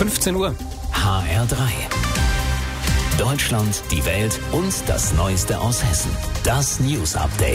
15 Uhr. HR3. Deutschland, die Welt und das Neueste aus Hessen. Das News Update.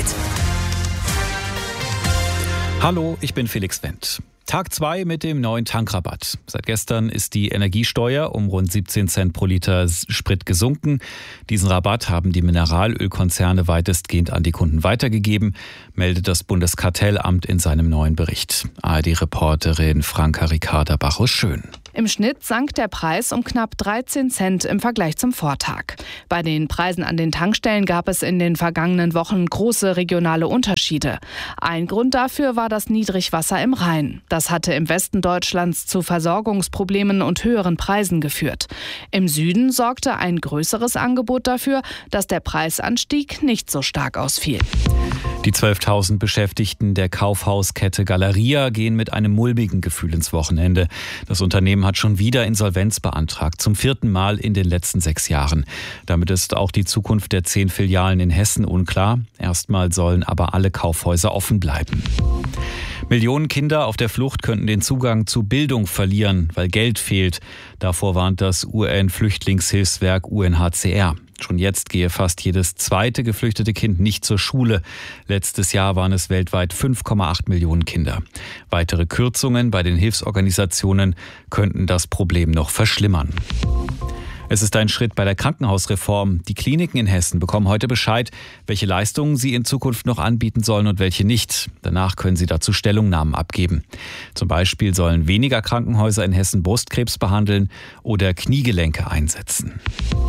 Hallo, ich bin Felix Wendt. Tag 2 mit dem neuen Tankrabatt. Seit gestern ist die Energiesteuer um rund 17 Cent pro Liter Sprit gesunken. Diesen Rabatt haben die Mineralölkonzerne weitestgehend an die Kunden weitergegeben, meldet das Bundeskartellamt in seinem neuen Bericht. ARD-Reporterin Franka Ricarda-Bachus-Schön. Im Schnitt sank der Preis um knapp 13 Cent im Vergleich zum Vortag. Bei den Preisen an den Tankstellen gab es in den vergangenen Wochen große regionale Unterschiede. Ein Grund dafür war das Niedrigwasser im Rhein. Das hatte im Westen Deutschlands zu Versorgungsproblemen und höheren Preisen geführt. Im Süden sorgte ein größeres Angebot dafür, dass der Preisanstieg nicht so stark ausfiel. Die 12.000 Beschäftigten der Kaufhauskette Galeria gehen mit einem mulmigen Gefühl ins Wochenende. Das Unternehmen hat schon wieder Insolvenz beantragt, zum 4. Mal in den letzten 6 Jahren. Damit ist auch die Zukunft der 10 Filialen in Hessen unklar. Erstmal sollen aber alle Kaufhäuser offen bleiben. Millionen Kinder auf der Flucht könnten den Zugang zu Bildung verlieren, weil Geld fehlt. Davor warnt das UN-Flüchtlingshilfswerk UNHCR. Schon jetzt gehe fast jedes zweite geflüchtete Kind nicht zur Schule. Letztes Jahr waren es weltweit 5,8 Millionen Kinder. Weitere Kürzungen bei den Hilfsorganisationen könnten das Problem noch verschlimmern. Es ist ein Schritt bei der Krankenhausreform. Die Kliniken in Hessen bekommen heute Bescheid, welche Leistungen sie in Zukunft noch anbieten sollen und welche nicht. Danach können sie dazu Stellungnahmen abgeben. Zum Beispiel sollen weniger Krankenhäuser in Hessen Brustkrebs behandeln oder Kniegelenke einsetzen.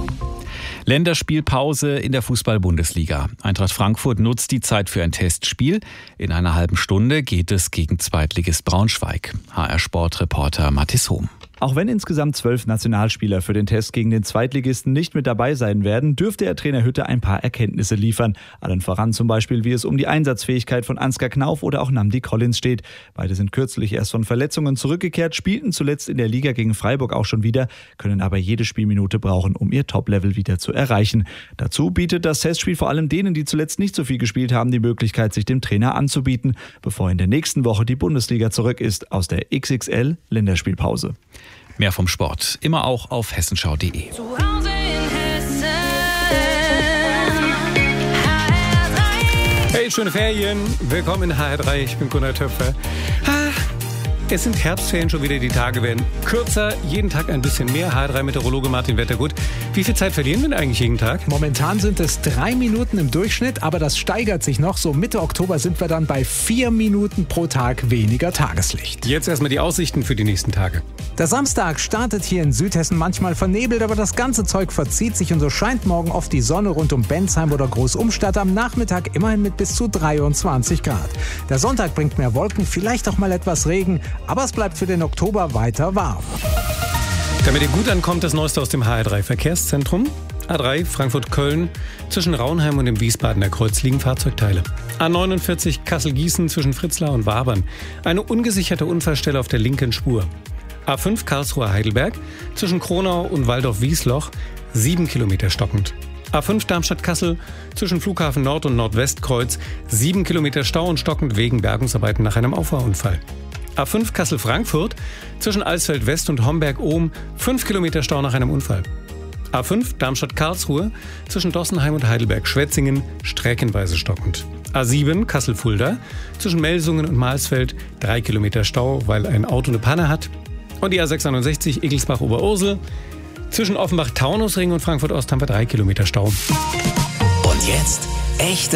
Länderspielpause in der Fußball-Bundesliga. Eintracht Frankfurt nutzt die Zeit für ein Testspiel. In einer halben Stunde geht es gegen Zweitligist Braunschweig. HR-Sportreporter Mathis Hohm. Auch wenn insgesamt 12 Nationalspieler für den Test gegen den Zweitligisten nicht mit dabei sein werden, dürfte der Trainer Hütte ein paar Erkenntnisse liefern. Allen voran zum Beispiel, wie es um die Einsatzfähigkeit von Ansgar Knauf oder auch Nnamdi Collins steht. Beide sind kürzlich erst von Verletzungen zurückgekehrt, spielten zuletzt in der Liga gegen Freiburg auch schon wieder, können aber jede Spielminute brauchen, um ihr Top-Level wieder zu erreichen. Dazu bietet das Testspiel vor allem denen, die zuletzt nicht so viel gespielt haben, die Möglichkeit, sich dem Trainer anzubieten, bevor in der nächsten Woche die Bundesliga zurück ist aus der XXL-Länderspielpause. Mehr vom Sport, immer auch auf hessenschau.de. Hey, schöne Ferien. Willkommen in HR3. Ich bin Gunnar Töpfer. Es sind Herbstferien schon wieder, die Tage werden kürzer, jeden Tag ein bisschen mehr. HR3-Meteorologe Martin Wettergut. Wie viel Zeit verlieren wir denn eigentlich jeden Tag? Momentan sind es 3 Minuten im Durchschnitt, aber das steigert sich noch. So Mitte Oktober sind wir dann bei 4 Minuten pro Tag weniger Tageslicht. Jetzt erstmal die Aussichten für die nächsten Tage. Der Samstag startet hier in Südhessen manchmal vernebelt, aber das ganze Zeug verzieht sich und so scheint morgen oft die Sonne rund um Bensheim oder Großumstadt. Am Nachmittag immerhin mit bis zu 23 Grad. Der Sonntag bringt mehr Wolken, vielleicht auch mal etwas Regen. Aber es bleibt für den Oktober weiter warm. Damit ihr gut ankommt, das Neueste aus dem HR3-Verkehrszentrum. A3 Frankfurt-Köln, zwischen Raunheim und dem Wiesbadener Kreuz liegen Fahrzeugteile. A49 Kassel-Gießen zwischen Fritzlar und Wabern. Eine ungesicherte Unfallstelle auf der linken Spur. A5 Karlsruhe-Heidelberg, zwischen Kronau und Waldorf-Wiesloch, 7 Kilometer stockend. A5 Darmstadt-Kassel, zwischen Flughafen Nord und Nordwestkreuz, 7 Kilometer Stau und stockend wegen Bergungsarbeiten nach einem Auffahrunfall. A5 Kassel-Frankfurt, zwischen Alsfeld-West und Homberg-Ohm, 5 Kilometer Stau nach einem Unfall. A5 Darmstadt-Karlsruhe, zwischen Dossenheim und Heidelberg-Schwetzingen, streckenweise stockend. A7 Kassel-Fulda, zwischen Melsungen und Mahlsfeld, 3 Kilometer Stau, weil ein Auto eine Panne hat. Und die A661 Egelsbach-Oberursel, zwischen Offenbach-Taunusring und Frankfurt-Ost haben wir 3 Kilometer Stau. Und jetzt echte